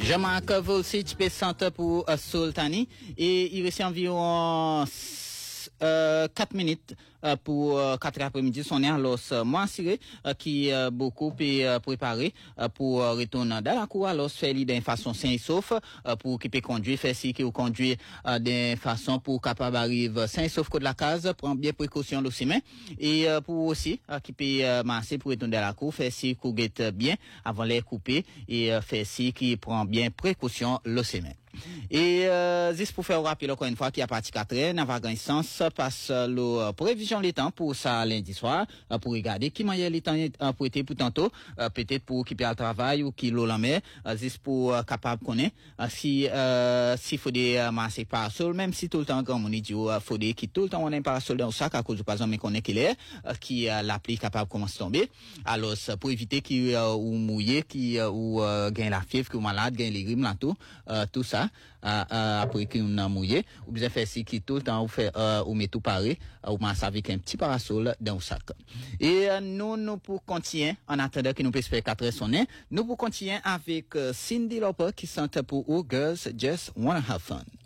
Jean-Marc Volsic centre pour Sultani et il reste environ 4 minutes pour 4 après-midi. Son air los moi assuré qui beaucoup peut préparer pour retourner dans la cour alors faire d'une façon sain et sauf pour qui peut conduire faire si qui ou conduire d'une façon pour capable arriver sain et sauf que de la case prendre bien précaution le chemin et pour aussi qui peut marcher pour retourner dans la cour faire si qu'on guette bien avant les couper et faire si qui prend bien précaution le chemin. Et juste pour faire rappeler encore une fois qu'il y a parti 4 n'a pas sens passe le prévision les temps pour ça lundi soir pour regarder qui manière les temps pour être pour tantôt peut-être pour qui peut au travail ou qui l'eau la mer juste pour capable connaître si faut des masser parasol même si tout le temps comme on dit faut des qui tout le temps on a un parasol dans le sac à cause du par exemple connaît qu'il est qui l'appli capable commence à tomber alors pour éviter qui ou mouiller qui ou gagne la fièvre qui ou malade gagne les grimes là tout ça après qu'on a mouillé ou bien faire si qui tout le temps ou fait ou met tout paré ou masse avec un petit parasol dans le sac et nous pour continuer en attendant que nous puissions faire 4 heures sonner nous pour continuer avec Cyndi Lauper qui chante pour Girls Just Wanna Have Fun.